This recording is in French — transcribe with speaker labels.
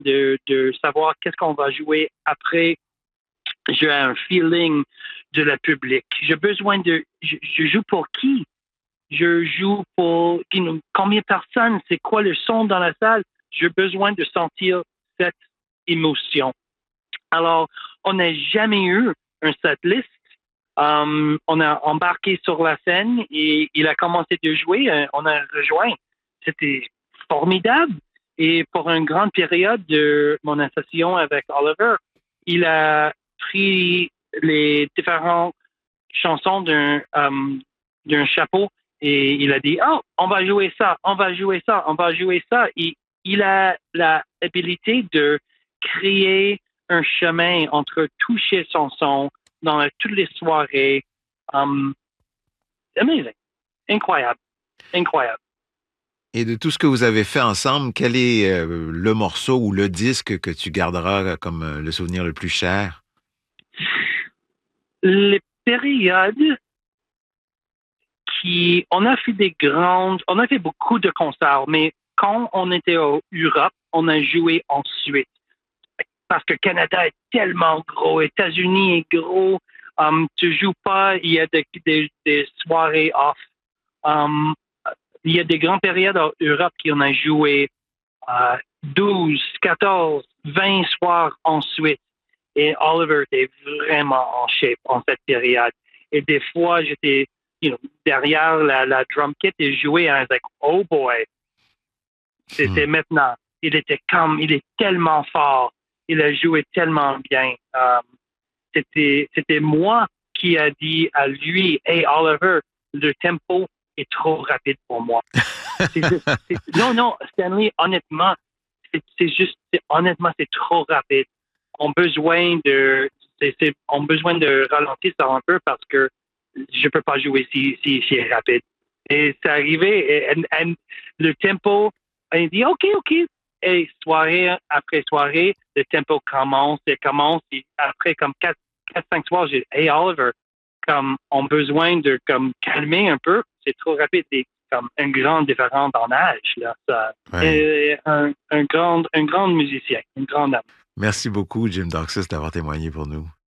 Speaker 1: de savoir qu'est-ce qu'on va jouer après. J'ai un feeling de la public. J'ai besoin je joue pour qui? Je joue pour combien de personnes? C'est quoi le son dans la salle? J'ai besoin de sentir cette émotion. Alors, on n'a jamais eu un setlist. On a embarqué sur la scène et il a commencé de jouer. On a rejoint. C'était formidable. Et pour une grande période de mon association avec Oliver, il a pris les différentes chansons d'un chapeau et il a dit, oh, on va jouer ça, on va jouer ça, on va jouer ça. Et il a l'habilité de créer un chemin entre toucher son son dans toutes les soirées. Amazing. Incroyable. Incroyable.
Speaker 2: Et de tout ce que vous avez fait ensemble, quel est le morceau ou le disque que tu garderas comme le souvenir le plus cher?
Speaker 1: Les périodes on a fait on a fait beaucoup de concerts, mais quand on était en Europe, on a joué ensuite. Parce que Canada est tellement gros, États-Unis est gros, tu joues pas, il y a des soirées off. Um, il y a des grandes périodes en Europe qui on a joué 12, 14, 20 soirs ensuite. Et Oliver était vraiment en shape en cette période. Et des fois, j'étais derrière la drum kit et jouais. I was like, oh boy, c'était maintenant. Il est tellement fort. Il a joué tellement bien. C'était moi qui a dit à lui, hey Oliver, le tempo est trop rapide pour moi. Non, Stanley, honnêtement, honnêtement, c'est trop rapide. On a besoin de ralentir ça un peu parce que je peux pas jouer si c'est rapide. Et c'est arrivé, et le tempo, il dit, OK. Et soirée après soirée, le tempo commence, et après, comme 4-5 soirs, j'ai dit, hey Oliver, comme, on a besoin de, comme, calmer un peu. C'est trop rapide. C'est comme une grande différence en âge, là. Ça.
Speaker 2: Ouais.
Speaker 1: Et un grand musicien, une grande âme.
Speaker 2: Merci beaucoup, Jim Doxis, d'avoir témoigné pour nous.